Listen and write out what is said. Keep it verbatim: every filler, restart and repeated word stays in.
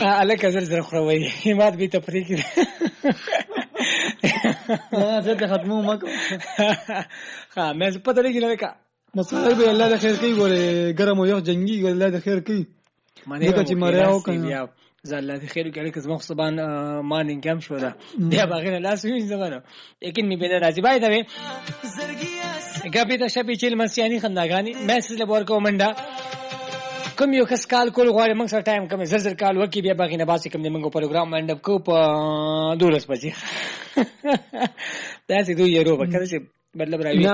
الکه زر زر خوروي همات به تفریق نه زه ته ختمو مکو ها مې پته لګی نه کا مسله به الله د خیر کوي ګوره ګرم او یو جنگي ګوره الله د خیر کوي دغه چې مریاو کنه زله د خیر کوي که زما خصبان مانین کم شو ده بیا باغینه لاس وین زمانه لیکن می بینه راځي بای دا ګپی ته شپې چیل مسیانی خنداګانی میسج له ورکو منډه کوم یو کس کال کول غواړي موږ سره ټایم کوم زر زر کال وکي بیا باغینه باسي کوم موږ پروګرام منډه کو په دولس بجې دا چې دوی یې روبه کړی چې مطلب راوي